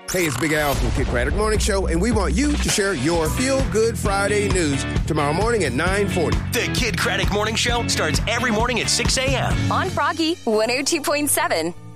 Hey, it's Big Al from Kid Craddock Morning Show, and we want you to share your Feel Good Friday news tomorrow morning at 9:40. The Kid Craddock Morning Show starts every morning at 6 a.m. on Froggy 102.7.